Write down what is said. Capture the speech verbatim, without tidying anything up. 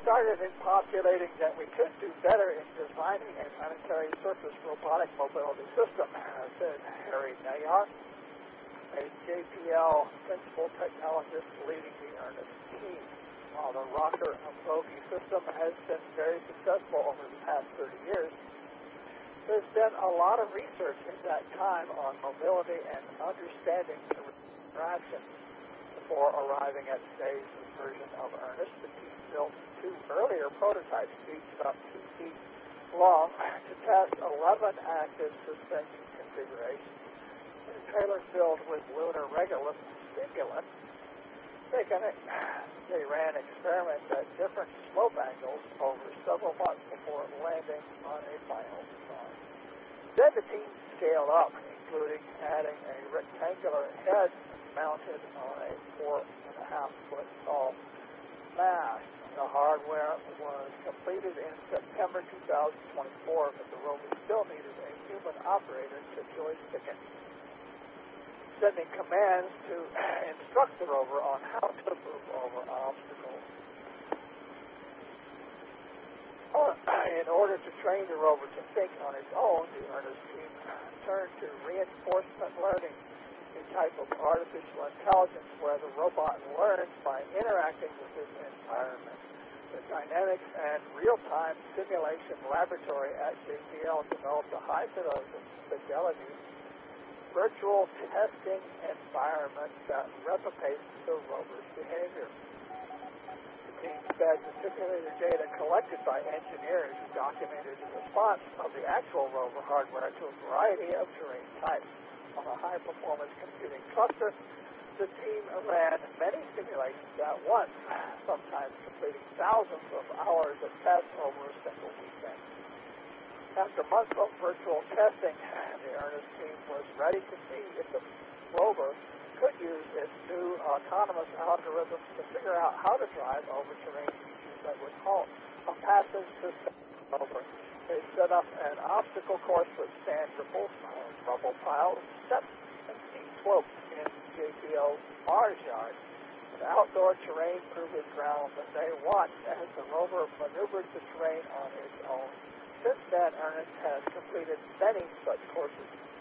started in postulating that we could do better in designing a planetary surface robotic mobility system, said Harry Nayar, a J P L principal technologist leading the Ernest team. While the rocker bogey system has been very successful over the past thirty years, there's been a lot of research in that time on mobility and understanding the interactions. Before arriving at today's version of Ernest, the team built two earlier prototypes, each about two feet long, to test eleven active suspension configurations. In a trailer filled with lunar regolith stimulant, they, can, they ran experiments at different slope angles over several months before landing on a final design. Then the team scaled up, including adding a rectangular head mounted on a four and a half foot tall mast. The hardware was completed in September two thousand twenty-four, but the rover still needed a human operator to joystick it, sending commands to instruct the rover on how to move over obstacles. In order to train the rover to think on its own, the Ernest team turned to reinforcement learning, a type of artificial intelligence where the robot learns by interacting with its environment. The Dynamics and Real-Time Simulation Laboratory at J P L developed a high-fidelity virtual testing environment that replicates the rover's behavior. The team fed the simulated data collected by engineers who documented the response of the actual rover hardware to a variety of terrain types. On a high-performance computing cluster, the team ran many simulations at once, sometimes completing thousands of hours of tests over a single weekend. After months of virtual testing, the Ernest team was ready to see if the rover could use its new autonomous algorithms to figure out how to drive over terrain features that would halt a passive system rover. They set up an obstacle course with sand ripples, rubble piles, steps, and steep slopes in J P L's Mars yard. The outdoor terrain proving ground that they watched as the rover maneuvered the terrain on its own. Since then, Ernest has completed many such courses.